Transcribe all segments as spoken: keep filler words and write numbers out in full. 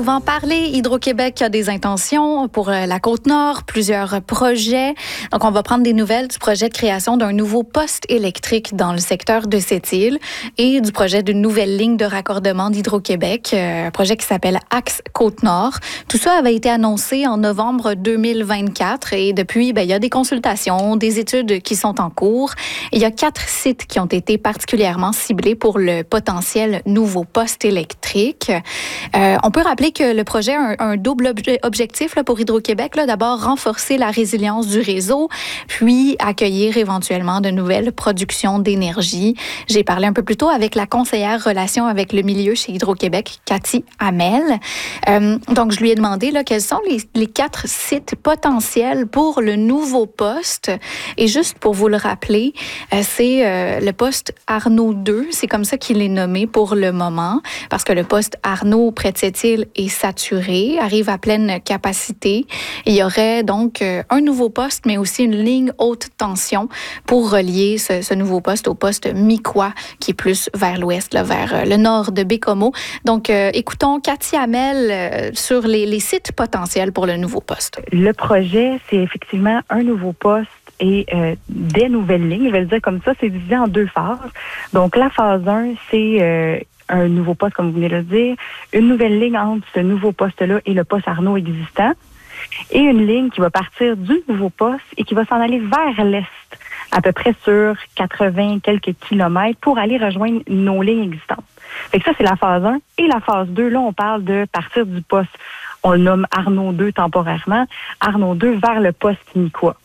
souvent parlé. Hydro-Québec a des intentions pour la Côte-Nord, plusieurs projets. Donc, on va prendre des nouvelles du projet de création d'un nouveau poste électrique dans le secteur de Sept-Îles et du projet d'une nouvelle ligne de raccordement d'Hydro-Québec, un projet qui s'appelle Axe Côte-Nord. Tout ça avait été annoncé en novembre deux mille vingt-quatre et depuis, ben, il y a des consultations, des études qui sont en cours. Il y a quatre sites qui ont été particulièrement ciblés pour le potentiel nouveau poste électrique. Euh, on peut rappeler que le projet a un, un double obje- objectif là, pour Hydro-Québec. Là, d'abord, renforcer la résilience du réseau, puis accueillir éventuellement de nouvelles productions d'énergie. J'ai parlé un peu plus tôt avec la conseillère relations avec le milieu chez Hydro-Québec, Cathy Hamel. Euh, donc, je lui ai demandé là, quels sont les, les quatre sites potentiels pour le nouveau poste. Et juste pour vous le rappeler, euh, c'est euh, le poste Arnaud deux. C'est comme ça qu'il est nommé pour le moment, parce que le poste Arnaud près de Sept-Îles est saturé, arrive à pleine capacité. Il y aurait donc euh, un nouveau poste, mais aussi une ligne haute tension pour relier ce, ce nouveau poste au poste Miquois, qui est plus vers l'ouest, là, vers euh, le nord de Bécomo. Donc, euh, écoutons Cathy Hamel euh, sur les, les sites potentiels pour le nouveau poste. Le projet, c'est effectivement un nouveau poste et euh, des nouvelles lignes. Je vais le dire comme ça, c'est divisé en deux phases. Donc, la phase un, c'est euh, un nouveau poste, comme vous venez de le dire, une nouvelle ligne entre ce nouveau poste-là et le poste Arnaud existant, et une ligne qui va partir du nouveau poste et qui va s'en aller vers l'est, à peu près sur quatre-vingts quelques kilomètres, pour aller rejoindre nos lignes existantes. Fait que ça, c'est la phase un. Et la phase deux, là, on parle de partir du poste, on le nomme Arnaud deux temporairement, Arnaud deux vers le poste Miquois.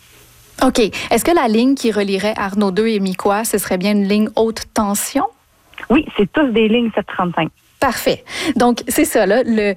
OK. Est-ce que la ligne qui relierait Arnaud deux et Miquois, ce serait bien une ligne haute tension? Oui, c'est tous des lignes sept cent trente-cinq. Parfait. Donc, c'est ça, là. Le...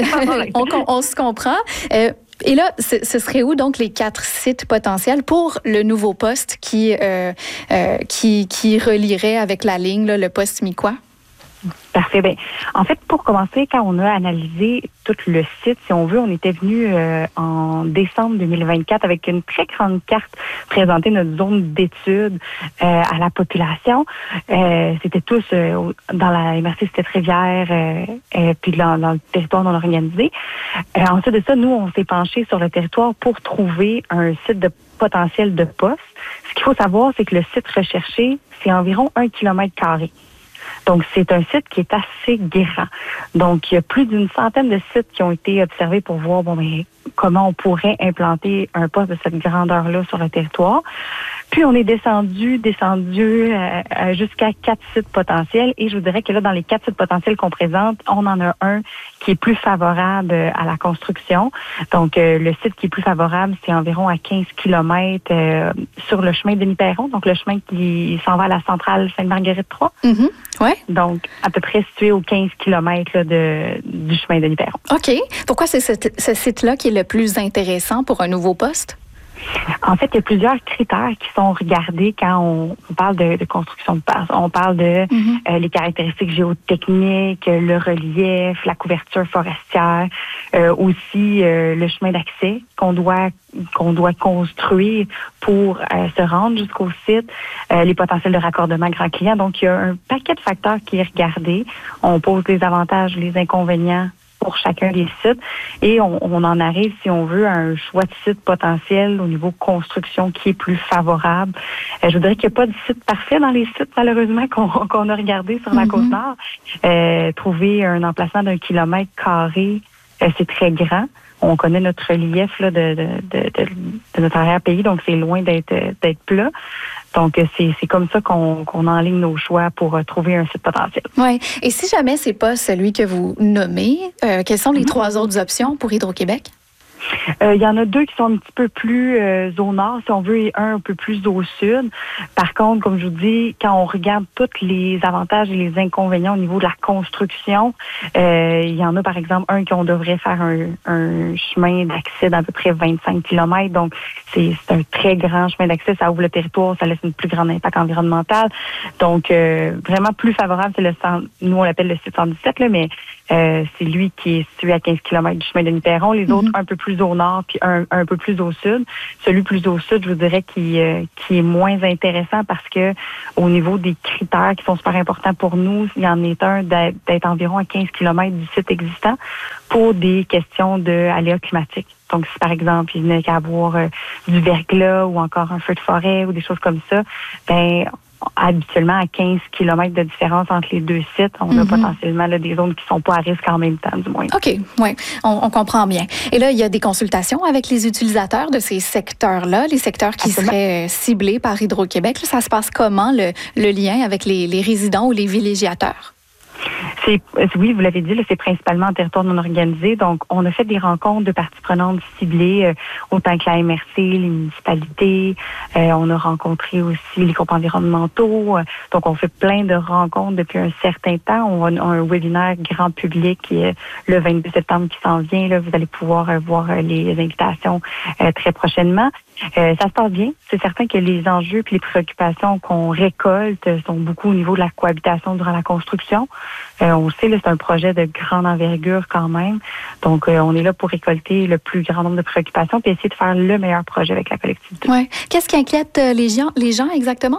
on, on se comprend. Euh, et là, ce, ce serait où, donc, les quatre sites potentiels pour le nouveau poste qui, euh, euh, qui, qui relierait avec la ligne, là, le poste Miquois? Parfait. Bien, en fait, pour commencer, quand on a analysé tout le site, si on veut, on était venu euh, en décembre deux mille vingt-quatre avec une très grande carte présenter notre zone d'études euh, à la population. Euh, c'était tous euh, dans la M R C Cité-Rivière, euh, euh, puis dans, dans le territoire non organisé. Euh, ensuite de ça, nous, on s'est penché sur le territoire pour trouver un site de potentiel de poste. Ce qu'il faut savoir, c'est que le site recherché, c'est environ un kilomètre carré. Donc, c'est un site qui est assez grand. Donc, il y a plus d'une centaine de sites qui ont été observés pour voir bon, mais, comment on pourrait implanter un poste de cette grandeur-là sur le territoire. Puis, on est descendu, descendu euh, jusqu'à quatre sites potentiels. Et je vous dirais que là, dans les quatre sites potentiels qu'on présente, on en a un qui est plus favorable à la construction. Donc, euh, le site qui est plus favorable, c'est environ à quinze kilomètres euh, sur le chemin Denis-Perron, donc le chemin qui s'en va à la centrale Sainte-Marguerite-trois. Mm-hmm. Ouais. Donc, à peu près situé aux quinze kilomètres là, de, du chemin Denis-Perron. OK. Pourquoi c'est ce, ce site-là qui est le plus intéressant pour un nouveau poste? En fait, il y a plusieurs critères qui sont regardés quand on, on parle de, de construction de passe. On parle de mm-hmm. euh, les caractéristiques géotechniques, le relief, la couverture forestière, euh, aussi euh, le chemin d'accès qu'on doit qu'on doit construire pour euh, se rendre jusqu'au site, euh, les potentiels de raccordement grand client. Donc, il y a un paquet de facteurs qui est regardé. On pose les avantages, les inconvénients pour chacun des sites. Et on, on en arrive, si on veut, à un choix de site potentiel au niveau construction qui est plus favorable. Euh, je vous dirais qu'il n'y a pas de site parfait dans les sites, malheureusement, qu'on, qu'on a regardé sur la mm-hmm. Côte-Nord. Euh, trouver un emplacement d'un kilomètre carré, euh, c'est très grand. On connaît notre relief là, de, de, de, de, de notre arrière-pays, donc c'est loin d'être, d'être plat. Donc, c'est, c'est comme ça qu'on, qu'on enligne nos choix pour euh, trouver un site potentiel. Oui. Et si jamais c'est pas celui que vous nommez, euh, quelles sont les mm-hmm. trois autres options pour Hydro-Québec? Euh, il y en a deux qui sont un petit peu plus euh, au nord, si on veut, et un un peu plus au sud. Par contre, comme je vous dis, quand on regarde tous les avantages et les inconvénients au niveau de la construction, euh, il y en a, par exemple, un qu'on devrait faire un, un chemin d'accès d'à peu près vingt-cinq kilomètres. Donc, c'est, c'est un très grand chemin d'accès. Ça ouvre le territoire, ça laisse une plus grande impact environnemental. Donc, euh, vraiment plus favorable, c'est le centre, nous, on l'appelle le site cent dix-sept, là, mais euh, c'est lui qui est situé à quinze kilomètres du chemin Denis-Perron. Les mm-hmm. autres, un peu plus plus au nord puis un, un peu plus au sud. Celui plus au sud, je vous dirais, qui, euh, qui est moins intéressant parce que au niveau des critères qui sont super importants pour nous, il y en est un d'être, d'être environ à quinze kilomètres du site existant pour des questions de aléas climatiques. Donc, si par exemple, il venait qu'à avoir euh, du verglas ou encore un feu de forêt ou des choses comme ça, ben habituellement, à quinze kilomètres de différence entre les deux sites, on a mm-hmm. potentiellement là, des zones qui ne sont pas à risque en même temps, du moins. OK, oui, on, on comprend bien. Et là, il y a des consultations avec les utilisateurs de ces secteurs-là, les secteurs qui Absolument. seraient ciblés par Hydro-Québec. Là, ça se passe comment, le, le lien avec les, les résidents ou les villégiateurs? C'est, oui, vous l'avez dit, là, c'est principalement en territoire non organisé. Donc, on a fait des rencontres de parties prenantes ciblées, euh, autant que la M R C, les municipalités. Euh, on a rencontré aussi les groupes environnementaux. Euh, donc, on fait plein de rencontres depuis un certain temps. On a un webinaire grand public qui est le vingt-deux septembre qui s'en vient. Là, vous allez pouvoir euh, voir euh, les invitations euh, très prochainement. Euh, ça se passe bien. C'est certain que les enjeux et les préoccupations qu'on récolte sont beaucoup au niveau de la cohabitation durant la construction. Euh, on le sait, là, c'est un projet de grande envergure quand même. Donc, euh, on est là pour récolter le plus grand nombre de préoccupations et essayer de faire le meilleur projet avec la collectivité. Ouais. Qu'est-ce qui inquiète les gens, les gens exactement?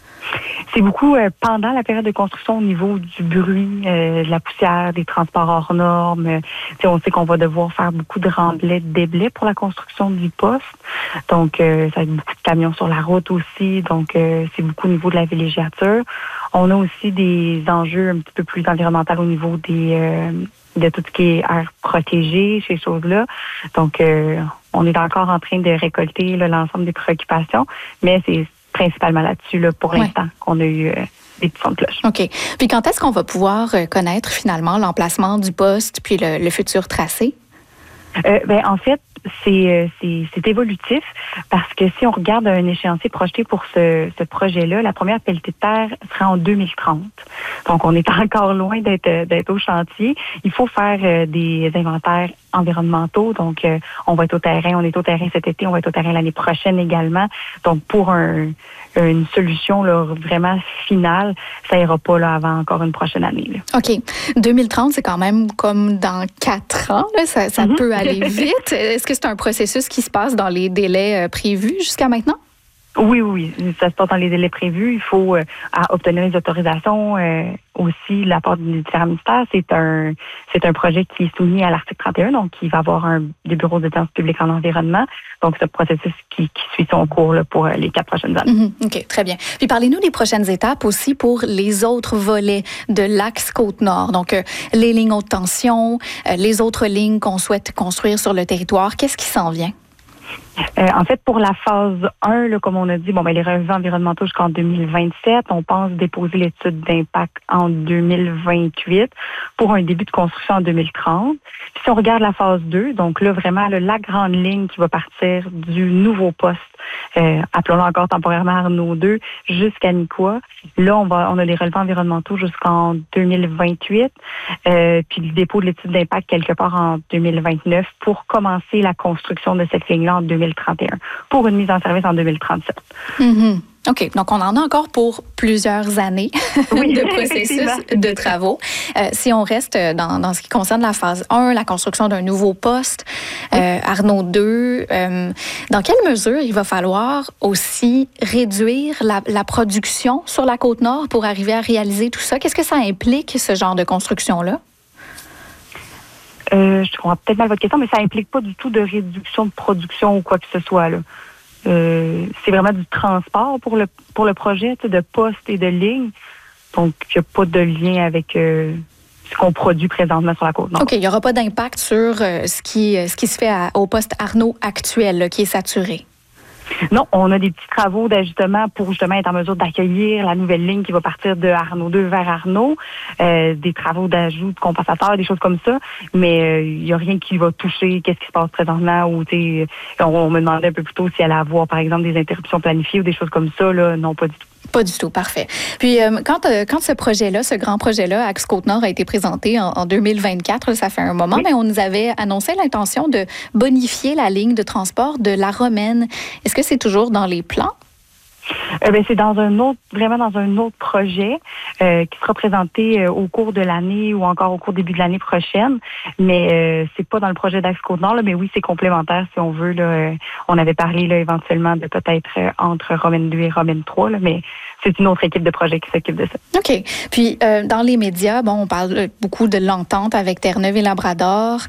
C'est beaucoup euh, pendant la période de construction au niveau du bruit, euh, de la poussière, des transports hors normes. Euh, on sait qu'on va devoir faire beaucoup de remblais, de déblais pour la construction du poste. Donc, euh, ça va être beaucoup de camions sur la route aussi. Donc, euh, c'est beaucoup au niveau de la villégiature. On a aussi des enjeux un petit peu plus environnementaux au niveau des euh, de tout ce qui est air protégé, ces choses-là. Donc, euh, on est encore en train de récolter là, l'ensemble des préoccupations, mais c'est principalement là-dessus, là, pour l'instant, ouais. qu'on a eu euh, des petits sons de cloche. OK. Puis quand est-ce qu'on va pouvoir euh, connaître finalement l'emplacement du poste puis le, le futur tracé? Euh, ben, en fait, c'est, c'est, c'est évolutif parce que si on regarde un échéancier projeté pour ce, ce projet-là, la première pelletée de terre sera en deux mille trente. Donc, on est encore loin d'être, d'être au chantier. Il faut faire euh, des inventaires environnementaux. Donc, euh, on va être au terrain. On est au terrain cet été. On va être au terrain l'année prochaine également. Donc, pour un, une solution là, vraiment finale, ça ira pas là, avant encore une prochaine année. Là. OK. deux mille trente, c'est quand même comme dans quatre ans. Là. Ça, ça mm-hmm. peut aller vite. Est-ce que c'est un processus qui se passe dans les délais euh, prévus jusqu'à maintenant? Oui, oui, ça se passe dans les délais prévus. Il faut euh, à obtenir les autorisations euh, aussi de la part des différents ministères. C'est un c'est un projet qui est soumis à l'article trente et un, donc il va avoir un des bureaux d'audience publique en environnement. Donc c'est un processus qui, qui suit son cours là, pour les quatre prochaines années. Mm-hmm. OK, très bien. Puis parlez-nous des prochaines étapes aussi pour les autres volets de l'axe Côte-Nord. Donc euh, les lignes haute tension, euh, les autres lignes qu'on souhaite construire sur le territoire. Qu'est-ce qui s'en vient? Euh, en fait, pour la phase un, là, comme on a dit, bon, ben, les relevés environnementaux jusqu'en deux mille vingt-sept, on pense déposer l'étude d'impact en deux mille vingt-huit pour un début de construction en deux mille trente. Puis si on regarde la phase deux, donc là, vraiment, là, la grande ligne qui va partir du nouveau poste, euh, appelons-le encore temporairement Arnaud deux, jusqu'à Nicoua. Là, on va, on a les relevés environnementaux jusqu'en deux mille vingt-huit, euh, puis le dépôt de l'étude d'impact quelque part en deux mille vingt-neuf pour commencer la construction de cette ligne-là en deux mille trente et un, pour une mise en service en deux mille trente-sept. Mm-hmm. OK. Donc, on en a encore pour plusieurs années oui, de processus de travaux. Euh, si on reste dans, dans ce qui concerne la phase un, la construction d'un nouveau poste, oui. euh, Arnaud deux, euh, dans quelle mesure il va falloir aussi réduire la, la production sur la Côte-Nord pour arriver à réaliser tout ça? Qu'est-ce que ça implique, ce genre de construction-là? Euh, je comprends peut-être mal votre question, mais ça implique pas du tout de réduction de production ou quoi que ce soit, là. Euh, c'est vraiment du transport pour le pour le projet, de poste et de ligne. Donc, il n'y a pas de lien avec euh, ce qu'on produit présentement sur la Côte-Nord. OK, il n'y aura pas d'impact sur euh, ce qui ce qui se fait à, au poste Arnaud actuel, là, qui est saturé. Non, on a des petits travaux d'ajustement pour justement être en mesure d'accueillir la nouvelle ligne qui va partir de Arnaud deux vers Arnaud, euh, des travaux d'ajout de compensateurs, des choses comme ça, mais il euh, n'y a rien qui va toucher qu'est-ce qui se passe présentement ou tu sais, on, on me demandait un peu plus tôt si elle allait avoir par exemple des interruptions planifiées ou des choses comme ça, là, non, pas du tout. Pas du tout, parfait. Puis euh, quand, euh, quand ce projet-là, ce grand projet-là, Axe Côte-Nord, a été présenté en, en deux mille vingt-quatre, là, ça fait un moment, oui. mais on nous avait annoncé l'intention de bonifier la ligne de transport de La Romaine. Est-ce que c'est toujours dans les plans? Euh, ben, c'est dans un autre, vraiment dans un autre projet euh, qui sera présenté euh, au cours de l'année ou encore au cours début de l'année prochaine. Mais euh, c'est pas dans le projet d'Axe Côte-Nord, là, mais oui, c'est complémentaire si on veut. Là, euh, on avait parlé là, éventuellement de peut-être euh, entre Romaine deux et Romaine trois, là, mais c'est une autre équipe de projet qui s'occupe de ça. OK. Puis, euh, dans les médias, bon, on parle beaucoup de l'entente avec Terre-Neuve et Labrador.